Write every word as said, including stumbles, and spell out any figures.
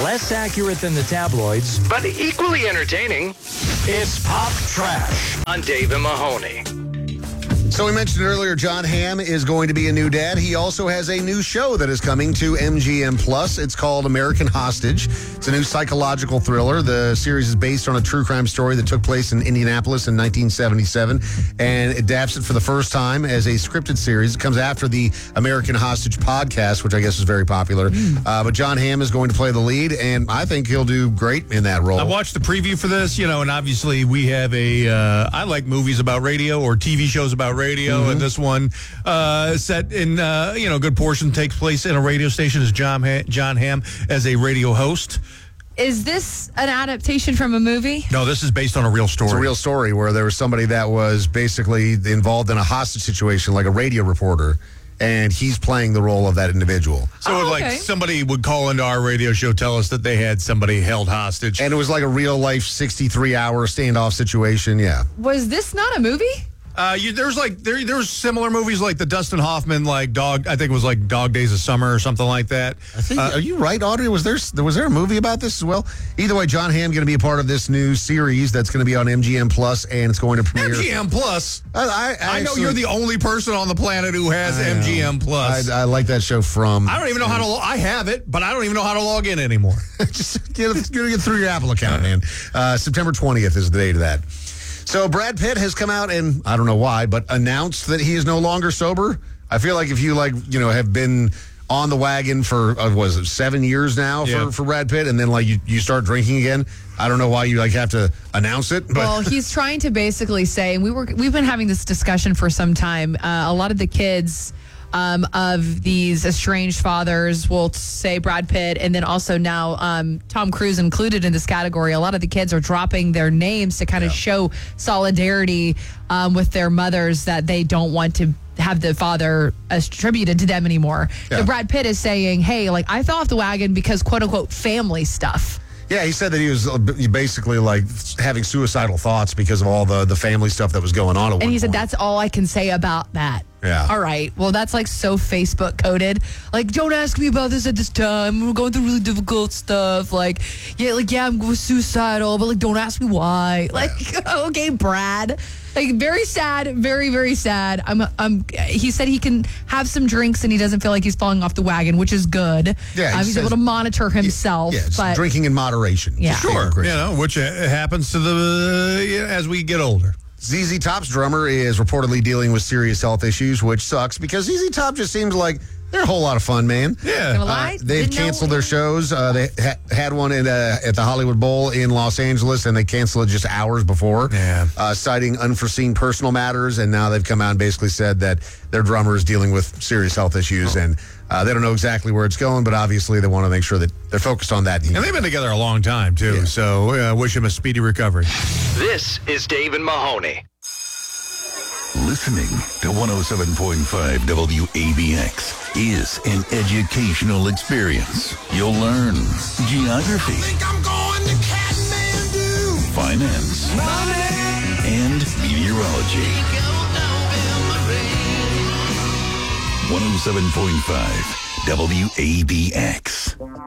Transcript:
Less accurate than the tabloids, but equally entertaining. It's Pop Trash on Dave and Mahoney. So we mentioned earlier, Jon Hamm is going to be a new dad. He also has a new show that is coming to M G M Plus. It's called American Hostage. It's a new psychological thriller. The series is based on a true crime story that took place in Indianapolis in nineteen seventy-seven, and adapts it for the first time as a scripted series. It comes after the American Hostage podcast, which I guess is very popular. Mm. Uh, but Jon Hamm is going to play the lead, and I think he'll do great in that role. I watched the preview for this, you know, and obviously we have a, uh, I like movies about radio or T V shows about radio. Radio, mm-hmm. and this one uh, set in, uh, you know, a good portion takes place in a radio station as Jon ha- Jon Hamm as a radio host. Is this an adaptation from a movie? No, this is based on a real story. It's a real story where there was somebody that was basically involved in a hostage situation, like a radio reporter, and he's playing the role of that individual. So oh, like okay. somebody would call into our radio show, tell us that they had somebody held hostage. And it was like a real life sixty-three hour standoff situation, yeah. Was this not a movie? Uh, you, there's like there there's similar movies like the Dustin Hoffman like Dog. I think it was like Dog Days of Summer or something like that. I think, uh, are you right, Audrey? Was there was there a movie about this as well? Either way, Jon Hamm going to be a part of this new series that's going to be on M G M Plus, and it's going to premiere. M G M Plus. I, I, I, I know actually, you're the only person on the planet who has I M G M Plus. I, I like that show from. I don't even know how to. Lo- I have it, but I don't even know how to log in anymore. Just get, get, get through your Apple account, man. Uh, September twentieth is the date of that. So Brad Pitt has come out and, I don't know why, but announced that he is no longer sober. I feel like if you, like, you know, have been on the wagon for, uh, was it seven years now for, yeah. for Brad Pitt, and then, like, you, you start drinking again, I don't know why you, like, have to announce it. But. Well, he's trying to basically say, and we were, we've been having this discussion for some time, uh, a lot of the kids um, of these estranged fathers will say Brad Pitt, and then also now um, Tom Cruise included in this category. A lot of the kids are dropping their names to kind of yeah. show solidarity um, with their mothers, that they don't want to have the father attributed to them anymore. Yeah. So Brad Pitt is saying, hey, like, I fell off the wagon because quote unquote family stuff. Yeah, he said that he was basically like having suicidal thoughts because of all the, the family stuff that was going on. At and one he said, point. that's all I can say about that. Yeah. All right. Well, that's like so Facebook coded. Like, don't ask me about this at this time. We're going through really difficult stuff. Like, yeah, like, yeah, I'm suicidal, but like, don't ask me why. Like, yeah. Okay, Brad. Like, very sad, very, very sad. I'm, I'm, he said he can have some drinks and he doesn't feel like he's falling off the wagon, which is good. Yeah, he um, he's says, able to monitor himself. Yeah, yeah, but drinking in moderation. Yeah. Sure. You know, which uh, happens to the uh, yeah, as we get older. Z Z Top's drummer is reportedly dealing with serious health issues, which sucks because Z Z Top just seems like they're a whole lot of fun, man. Yeah. Uh, they've canceled their shows. Uh, they ha- had one in, uh, at the Hollywood Bowl in Los Angeles, and they canceled it just hours before, yeah. uh, citing unforeseen personal matters. And now they've come out and basically said that their drummer is dealing with serious health issues, oh. and uh, they don't know exactly where it's going, but obviously they want to make sure that they're focused on that. And they've been together a long time, too, yeah. so uh, wish him a speedy recovery. This is Dave and Mahoney. Listening to one oh seven point five W A B X is an educational experience. You'll learn geography, I think I'm going to Kathmandu, finance, money, and meteorology. one oh seven point five W A B X.